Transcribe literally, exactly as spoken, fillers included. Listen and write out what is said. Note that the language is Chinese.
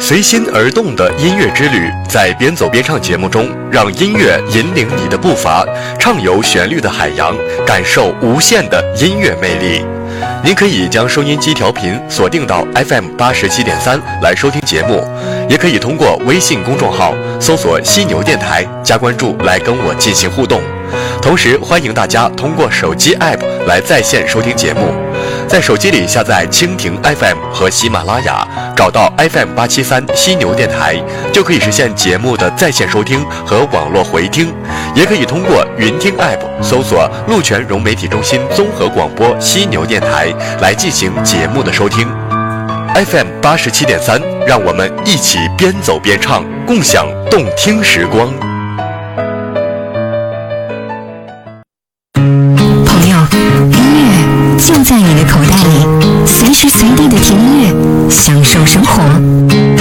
随心而动的音乐之旅，在边走边唱节目中，让音乐引领你的步伐，畅游旋律的海洋，感受无限的音乐魅力。您可以将收音机调频锁定到 F M 八十七点三来收听节目，也可以通过微信公众号搜索犀牛电台加关注来跟我进行互动。同时欢迎大家通过手机 App 来在线收听节目，在手机里下载蜻蜓 F M 和喜马拉雅，找到 F M 八七三犀牛电台，就可以实现节目的在线收听和网络回听。也可以通过云听 App 搜索鹿泉融媒体中心综合广播犀牛电台来进行节目的收听。F M 八十七点三，让我们一起边走边唱，共享动听时光。 就在你的口袋里，随时随地的听音乐，享受生活。